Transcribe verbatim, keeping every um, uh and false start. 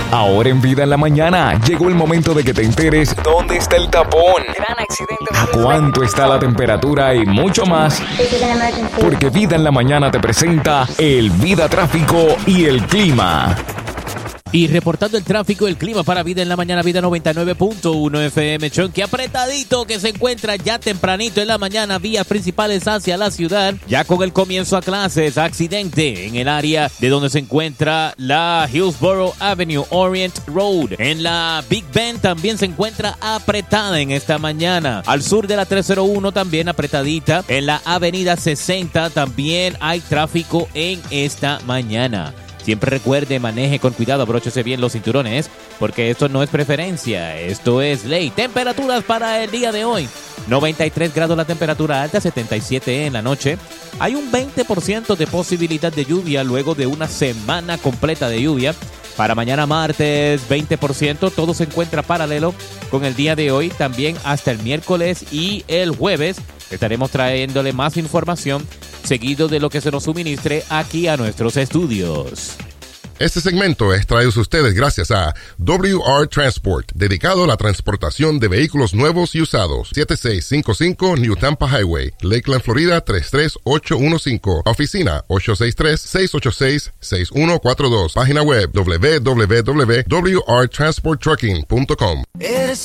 Ahora en Vida en la Mañana, llegó el momento de que te enteres dónde está el tapón, Gran accidente. a cuánto está la temperatura y mucho más. Porque Vida en la Mañana te presenta el Vida Tráfico y el Clima. Y reportando el tráfico y el clima para Vida en la Mañana, Vida noventa y nueve punto uno F M. Chonky, apretadito que se encuentra ya tempranito en la mañana, vías principales hacia la ciudad, ya con el comienzo a clases. Accidente en el área de donde se encuentra la Hillsborough Avenue, Orient Road. En la Big Bend también se encuentra apretada en esta mañana. Al sur de la trescientos uno también apretadita. En la avenida sesenta también hay tráfico en esta mañana. Siempre recuerde, maneje con cuidado, abróchese bien los cinturones, porque esto no es preferencia, esto es ley. Temperaturas para el día de hoy: noventa y tres grados la temperatura alta, setenta y siete en la noche. Hay un veinte por ciento de posibilidad de lluvia luego de una semana completa de lluvia. Para mañana martes, veinte por ciento, todo se encuentra paralelo con el día de hoy. También hasta el miércoles y el jueves estaremos trayéndole más información seguido de lo que se nos suministre aquí a nuestros estudios. Este segmento es traído a ustedes gracias a W R Transport, dedicado a la transportación de vehículos nuevos y usados. siete seis cinco cinco New Tampa Highway, Lakeland, Florida tres tres ocho uno cinco. Oficina ocho seis tres, seis ocho seis, seis uno cuatro dos. Página web w w w punto w r transport trucking punto com.